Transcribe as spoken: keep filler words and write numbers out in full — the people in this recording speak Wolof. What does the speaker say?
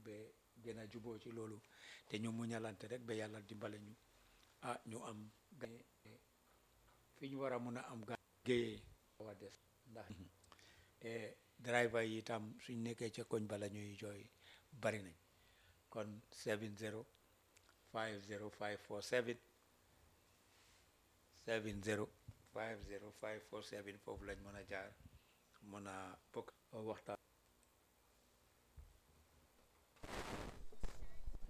ba gën a juboo ci loolu te ñu muñalante rek ba yàlla dimbale ñu ah ñu am gañe fi ñu war a mun a am ga géyee wa des ndax driver yi itam suñ nekkee ca koñ bala ñuy jooy bari nañ kon seven zero five zero five four seven seven zero five zero five four seven foofu lañ mën a jaar mën a bokk waxtaan